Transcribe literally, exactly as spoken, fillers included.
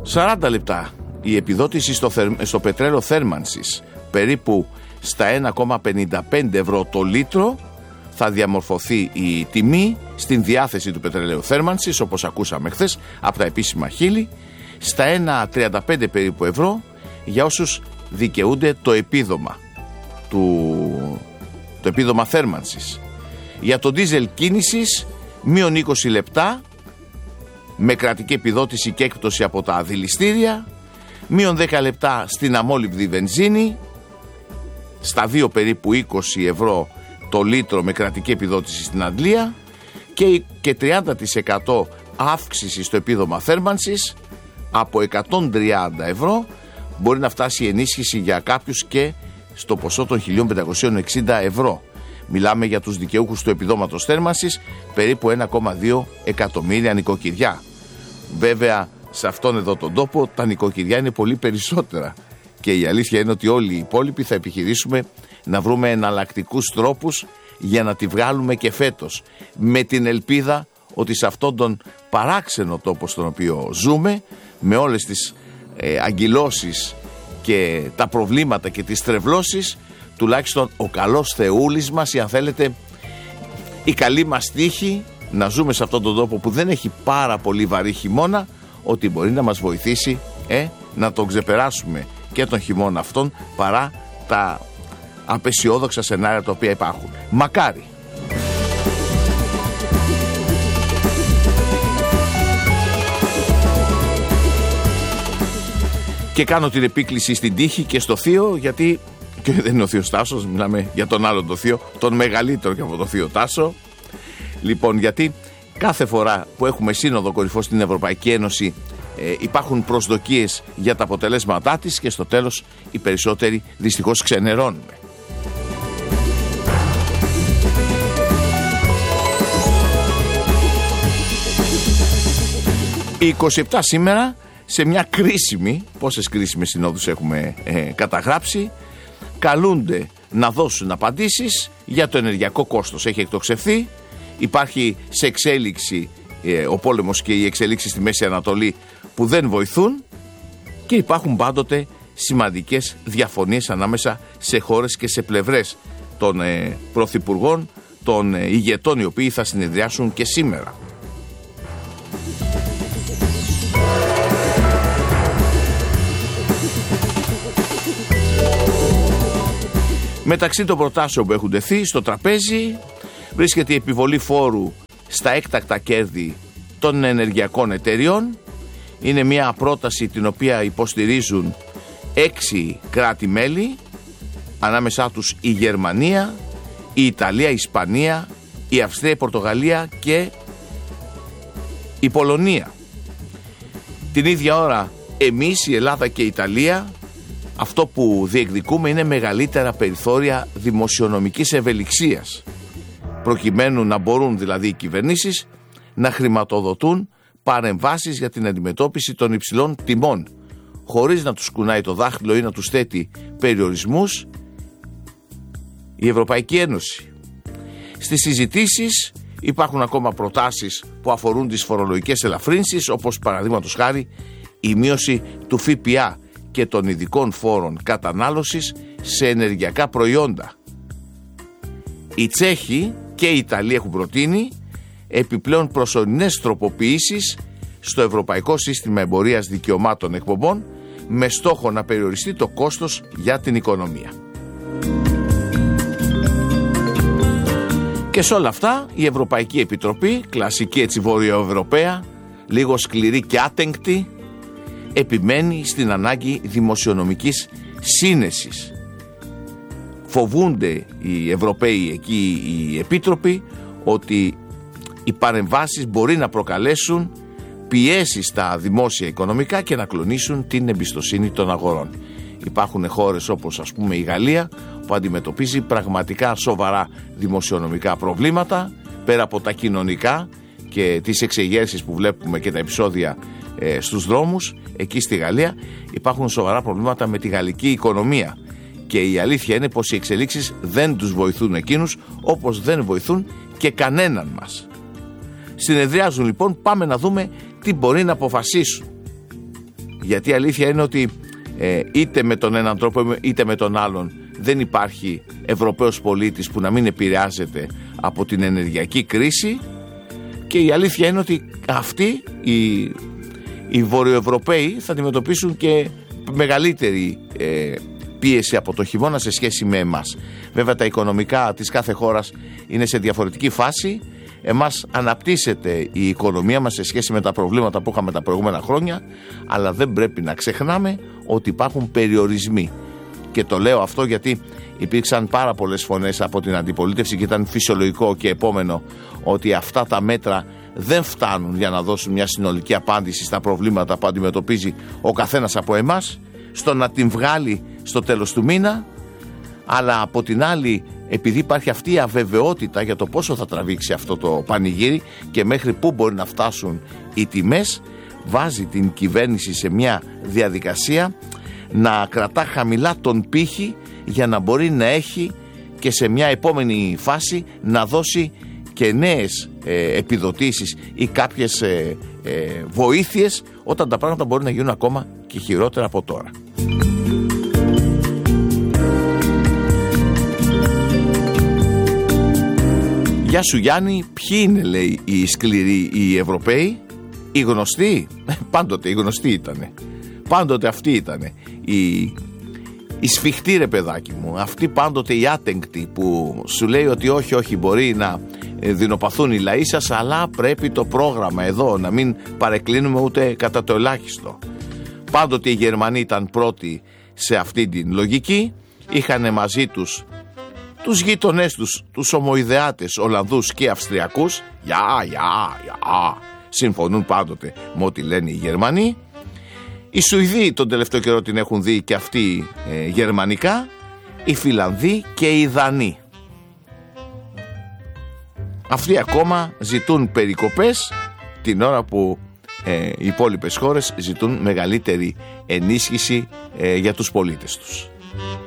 σαράντα λεπτά η επιδότηση στο, θερ... στο πετρέλαιο θέρμανσης, περίπου στα ένα κόμμα πενήντα πέντε ευρώ το λίτρο, θα διαμορφωθεί η τιμή στην διάθεση του πετρελαίου θέρμανσης, όπως ακούσαμε χθες από τα επίσημα χείλη, στα ένα κόμμα τριάντα πέντε περίπου ευρώ για όσους δικαιούνται το επίδομα του... το επίδομα θέρμανσης. Για το ντίζελ κίνησης, μείον είκοσι λεπτά με κρατική επιδότηση και έκπτωση από τα δηληστήρια, μείον δέκα λεπτά στην αμόλυβδη βενζίνη, στα δύο περίπου είκοσι ευρώ το λίτρο με κρατική επιδότηση στην Αγγλία, και, και τριάντα τοις εκατό αύξηση στο επίδομα θέρμανσης, από εκατόν τριάντα ευρώ μπορεί να φτάσει η ενίσχυση για κάποιους και στο ποσό των χίλια πεντακόσια εξήντα ευρώ. Μιλάμε για τους δικαιούχους του επιδόματος θέρμανσης, περίπου ένα κόμμα δύο εκατομμύρια νοικοκυριά. Βέβαια, σε αυτόν εδώ τον τόπο τα νοικοκυριά είναι πολύ περισσότερα. Και η αλήθεια είναι ότι όλοι οι υπόλοιποι θα επιχειρήσουμε να βρούμε εναλλακτικούς τρόπους για να τη βγάλουμε και φέτος. Με την ελπίδα ότι σε αυτόν τον παράξενο τόπο στον οποίο ζούμε, με όλες τις ε, αγκυλώσεις και τα προβλήματα και τις τρευλώσεις, τουλάχιστον ο καλός Θεούλης μας, ή αν θέλετε η καλή μας τύχη να ζούμε σε αυτόν τον τόπο που δεν έχει πάρα πολύ βαρύ χειμώνα, ότι μπορεί να μας βοηθήσει ε, να τον ξεπεράσουμε και τον χειμώνα αυτόν, παρά τα απεσιόδοξα σενάρια τα οποία υπάρχουν. Μακάρι. Και κάνω την επίκληση στην τύχη και στο Θείο, γιατί και δεν είναι ο Θείος Τάσος, μιλάμε για τον άλλον το Θείο, τον μεγαλύτερο και από το Θείο Τάσο. Λοιπόν, γιατί κάθε φορά που έχουμε σύνοδο κορυφός στην Ευρωπαϊκή Ένωση ε, υπάρχουν προσδοκίες για τα αποτελέσματά της και στο τέλος οι περισσότεροι δυστυχώς ξενερώνουμε. Η είκοσι επτά σήμερα, σε μια κρίσιμη, πόσες κρίσιμες συνόδους έχουμε ε, καταγράψει, καλούνται να δώσουν απαντήσεις για το ενεργειακό κόστος. Έχει εκτοξευθεί, υπάρχει σε εξέλιξη ε, ο πόλεμος και οι εξελίξεις στη Μέση Ανατολή που δεν βοηθούν, και υπάρχουν πάντοτε σημαντικές διαφωνίες ανάμεσα σε χώρες και σε πλευρές των ε, πρωθυπουργών, των ε, ηγετών οι οποίοι θα συνεδριάσουν και σήμερα. Μεταξύ των προτάσεων που έχουν τεθεί στο τραπέζι βρίσκεται η επιβολή φόρου στα έκτακτα κέρδη των ενεργειακών εταιριών. Είναι μια πρόταση την οποία υποστηρίζουν έξι κράτη-μέλη, ανάμεσά τους η Γερμανία, η Ιταλία, η Ισπανία, η Αυστρία, η Πορτογαλία και η Πολωνία. Την ίδια ώρα εμείς, η Ελλάδα και η Ιταλία, αυτό που διεκδικούμε είναι μεγαλύτερα περιθώρια δημοσιονομικής ευελιξίας, προκειμένου να μπορούν δηλαδή οι κυβερνήσεις να χρηματοδοτούν παρεμβάσεις για την αντιμετώπιση των υψηλών τιμών, χωρίς να τους κουνάει το δάχτυλο ή να τους θέτει περιορισμούς η Ευρωπαϊκή Ένωση. Στις συζητήσεις υπάρχουν ακόμα προτάσεις που αφορούν τις φορολογικές ελαφρύνσεις, όπως παραδείγματος χάρη η μείωση του ΦΠΑ και των ειδικών φόρων κατανάλωσης σε ενεργειακά προϊόντα. Οι Τσέχοι και η Ιταλία έχουν προτείνει επιπλέον προσωρινές τροποποιήσεις στο Ευρωπαϊκό Σύστημα Εμπορίας Δικαιωμάτων Εκπομπών, με στόχο να περιοριστεί το κόστος για την οικονομία. Και σε όλα αυτά η Ευρωπαϊκή Επιτροπή, κλασική έτσι βορειοευρωπαία, λίγο σκληρή και άτεγκτη, επιμένει στην ανάγκη δημοσιονομικής σύνεσης. Φοβούνται οι Ευρωπαίοι εκεί οι επίτροποι ότι οι παρεμβάσεις μπορεί να προκαλέσουν πιέσεις στα δημόσια οικονομικά και να κλονίσουν την εμπιστοσύνη των αγορών. Υπάρχουν χώρες όπως ας πούμε η Γαλλία που αντιμετωπίζει πραγματικά σοβαρά δημοσιονομικά προβλήματα, πέρα από τα κοινωνικά και τις εξεγέρσεις που βλέπουμε και τα επεισόδια ε, στους δρόμους. Εκεί στη Γαλλία υπάρχουν σοβαρά προβλήματα με τη γαλλική οικονομία, και η αλήθεια είναι πως οι εξελίξεις δεν τους βοηθούν εκείνους, όπως δεν βοηθούν και κανέναν μας. Συνεδριάζουν λοιπόν, πάμε να δούμε τι μπορεί να αποφασίσουν Γιατί η αλήθεια είναι ότι ε, είτε με τον έναν τρόπο είτε με τον άλλον δεν υπάρχει Ευρωπαίος πολίτης που να μην επηρεάζεται από την ενεργειακή κρίση, και η αλήθεια είναι ότι αυτοί οι, οι Βορειοευρωπαίοι θα αντιμετωπίσουν και μεγαλύτερη ε, πίεση από το χειμώνα σε σχέση με εμάς. Βέβαια τα οικονομικά της κάθε χώρας είναι σε διαφορετική φάση. Εμάς αναπτύσσεται η οικονομία μας σε σχέση με τα προβλήματα που είχαμε τα προηγούμενα χρόνια, αλλά δεν πρέπει να ξεχνάμε ότι υπάρχουν περιορισμοί. Και το λέω αυτό γιατί υπήρξαν πάρα πολλές φωνές από την αντιπολίτευση και ήταν φυσιολογικό και επόμενο ότι αυτά τα μέτρα δεν φτάνουν για να δώσουν μια συνολική απάντηση στα προβλήματα που αντιμετωπίζει ο καθένας από εμάς, στο να την βγάλει στο τέλος του μήνα. Αλλά από την άλλη, επειδή υπάρχει αυτή η αβεβαιότητα για το πόσο θα τραβήξει αυτό το πανηγύρι και μέχρι πού μπορεί να φτάσουν οι τιμές, βάζει την κυβέρνηση σε μια διαδικασία να κρατά χαμηλά τον πύχη για να μπορεί να έχει και σε μια επόμενη φάση να δώσει και νέες ε, επιδοτήσεις ή κάποιες ε, ε, βοήθειες όταν τα πράγματα μπορεί να γίνουν ακόμα και χειρότερα από τώρα. Γεια σου Γιάννη, ποιοι είναι λέει οι σκληροί οι Ευρωπαίοι? Οι γνωστοί? Πάντοτε οι γνωστοί ήτανε. Πάντοτε αυτοί ήτανε. Οι, οι σφιχτοί ρε παιδάκι μου. Αυτοί πάντοτε οι άτεγκτοι που σου λέει ότι όχι όχι μπορεί να δεινοπαθούν οι λαοί σας, αλλά πρέπει το πρόγραμμα εδώ να μην παρεκκλίνουμε ούτε κατά το ελάχιστο. Πάντοτε οι Γερμανοί ήταν πρώτοι σε αυτή την λογική. Είχαν μαζί τους τους γείτονές τους, τους ομοειδεάτες Ολλανδούς και Αυστριακούς. Γεια, γεια, γεια. Συμφωνούν πάντοτε με ό,τι λένε οι Γερμανοί. Οι Σουηδοί τον τελευταίο καιρό την έχουν δει και αυτοί ε, γερμανικά. Οι Φιλανδοί και οι Δανείοι. Αυτοί ακόμα ζητούν περικοπές την ώρα που ε, οι υπόλοιπες χώρες ζητούν μεγαλύτερη ενίσχυση ε, για τους πολίτες τους.